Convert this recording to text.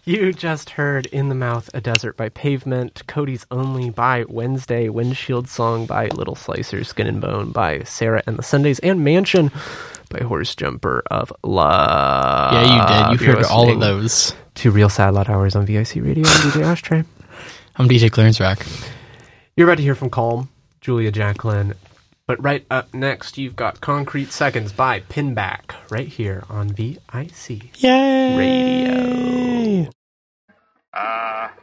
You just heard In the Mouth, A Desert by Pavement, Cody's Only by Wednesday, Windshield Song by Little Slicer, Skin and Bone by Sarah and the Sundays, and Mansion by Horse Jumper of Love. Yeah, you did. You heard all of those. To Real Sad Loud Hours on VIC Radio. I'm DJ Ashtray. I'm DJ Clearance Rack. You're about to hear from Calm, Julia Jacqueline. But right up next, you've got Concrete Seconds by Pinback right here on VIC Yay! Radio.